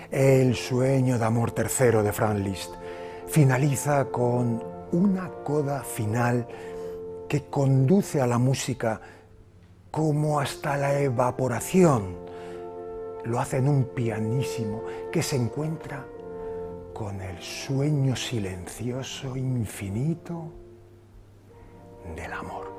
El sueño de amor tercero de Franz Liszt finaliza con una coda final que conduce a la música como hasta la evaporación. Lo hace en un pianísimo que se encuentra con el sueño silencioso infinito del amor.